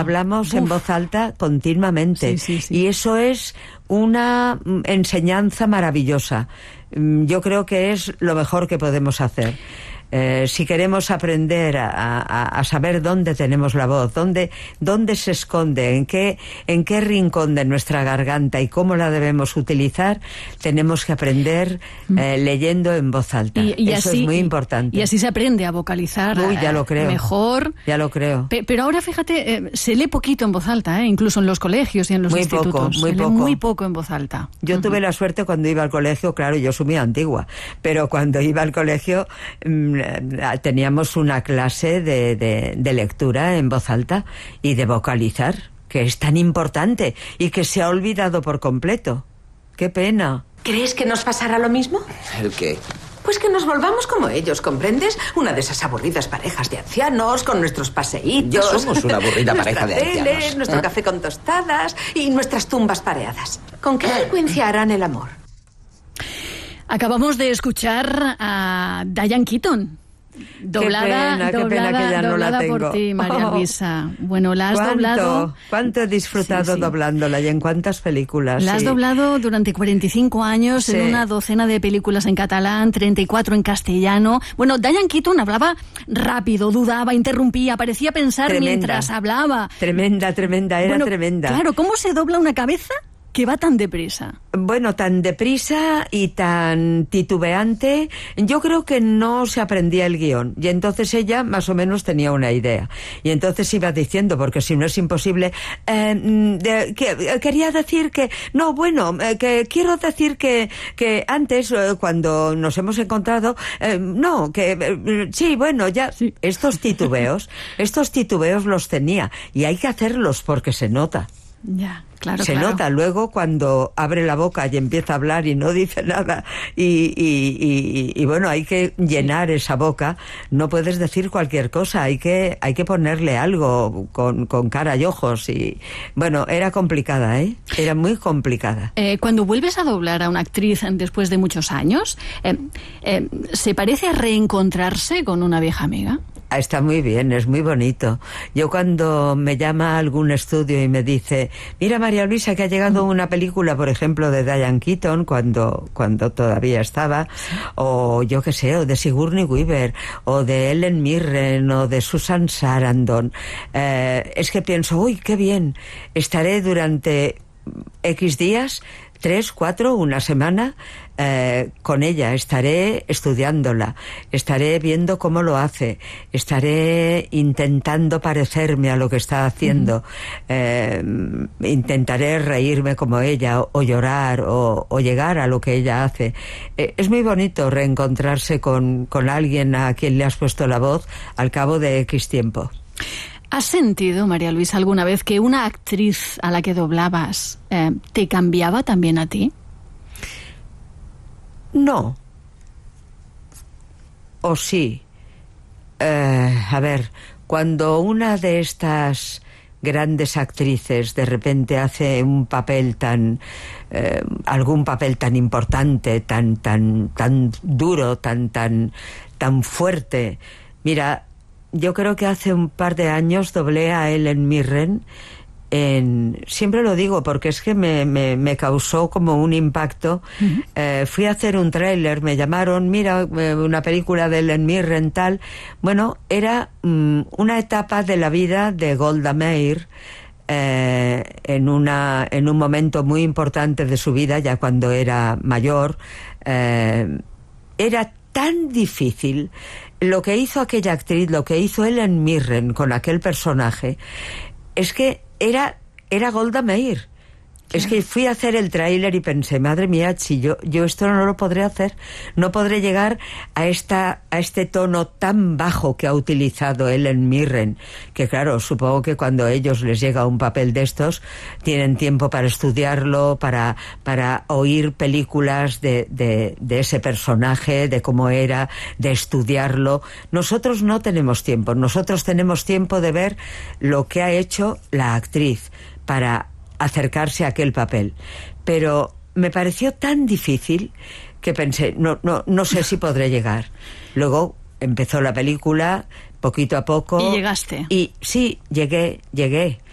hablamos en voz alta continuamente. Sí. Y eso es una enseñanza maravillosa. Yo creo que es lo mejor que podemos hacer. Si queremos aprender a saber dónde tenemos la voz, dónde se esconde, en qué rincón de nuestra garganta y cómo la debemos utilizar, tenemos que aprender leyendo en voz alta. Eso es muy importante. Y así se aprende a vocalizar ya lo creo. Mejor. Ya lo creo. Pero ahora, fíjate, se lee poquito en voz alta, incluso en los colegios y en los institutos. Muy poco en voz alta. Yo tuve la suerte cuando iba al colegio, claro, yo soy muy antigua, pero cuando iba al colegio teníamos una clase de lectura en voz alta y de vocalizar, que es tan importante y que se ha olvidado por completo. ¡Qué pena! ¿Crees que nos pasará lo mismo? ¿El qué? Pues que nos volvamos como ellos, ¿comprendes? Una de esas aburridas parejas de ancianos con nuestros paseitos. Ya somos una aburrida pareja de ancianos. Nuestra tele, nuestro café con tostadas y nuestras tumbas pareadas. ¿Con qué frecuencia harán el amor? Acabamos de escuchar a Diane Keaton. Doblada qué pena que ya no la tengo. Por ti, María Luisa. Bueno, la has doblado. ¿Cuánto he disfrutado doblándola y en cuántas películas? La has doblado durante 45 años en una docena de películas en catalán, 34 en castellano. Bueno, Diane Keaton hablaba rápido, dudaba, interrumpía, parecía pensar mientras hablaba. Tremenda, era tremenda. Claro, ¿cómo se dobla una cabeza que va tan deprisa? Bueno, tan deprisa y tan titubeante, yo creo que no se aprendía el guión. Y entonces ella más o menos tenía una idea. Y entonces iba diciendo, porque si no es imposible, quería decir que... No, bueno, que quiero decir que antes, cuando nos hemos encontrado... sí, bueno, ya... Sí. Estos titubeos los tenía. Y hay que hacerlos porque se nota. Ya, claro. Se nota luego cuando abre la boca y empieza a hablar y no dice nada y bueno, hay que llenar esa boca. No puedes decir cualquier cosa, hay que ponerle algo con cara y ojos. Y bueno, era complicada, era muy complicada. Cuando vuelves a doblar a una actriz después de muchos años, ¿se parece a reencontrarse con una vieja amiga? Está muy bien, es muy bonito. Yo cuando me llama a algún estudio y me dice, mira María Luisa, que ha llegado una película, por ejemplo, de Diane Keaton, cuando todavía estaba, o yo qué sé, o de Sigourney Weaver, o de Helen Mirren, o de Susan Sarandon, es que pienso, uy, qué bien, estaré durante X días, 3, 4, una semana, con ella, estaré estudiándola, estaré viendo cómo lo hace, estaré intentando parecerme a lo que está haciendo, intentaré reírme como ella, o llorar, o llegar a lo que ella hace. Es muy bonito reencontrarse con alguien a quien le has puesto la voz al cabo de X tiempo. ¿Has sentido, María Luisa, alguna vez que una actriz a la que doblabas te cambiaba también a ti? No. O sí. A ver, cuando una de estas grandes actrices de repente hace un papel algún papel tan importante, tan duro, tan fuerte. Mira, yo creo que hace un par de años doblé a Helen Mirren siempre lo digo porque es que me causó como un impacto. Fui a hacer un tráiler, me llamaron, mira, una película de Helen Mirren, tal. Bueno, era una etapa de la vida de Golda Meir, en un momento muy importante de su vida, ya cuando era mayor. Era tan difícil lo que hizo aquella actriz, lo que hizo Helen Mirren con aquel personaje, es que era Golda Meir. Es que fui a hacer el tráiler y pensé, madre mía, si yo esto no lo podré hacer, no podré llegar a este tono tan bajo que ha utilizado Helen Mirren, que claro, supongo que cuando a ellos les llega un papel de estos, tienen tiempo para estudiarlo, para oír películas de ese personaje, de cómo era, de estudiarlo. Nosotros no tenemos tiempo, nosotros tenemos tiempo de ver lo que ha hecho la actriz para acercarse a aquel papel, pero me pareció tan difícil que pensé, no sé si podré llegar. Luego empezó la película, poquito a poco. ¿Y llegaste? Y sí, llegué.